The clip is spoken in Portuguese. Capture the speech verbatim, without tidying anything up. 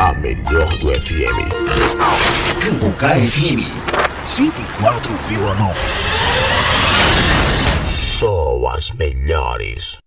A melhor do F M. Cambucá F M cento e quatro vírgula nove. Só as melhores.